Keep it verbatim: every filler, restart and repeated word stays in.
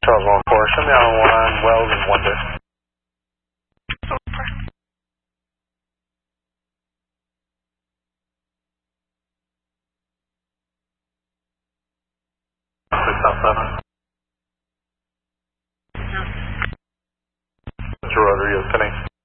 Charles one four, show me on one, Wells and one dish. six out seven. Mister Rodriguez, Penny.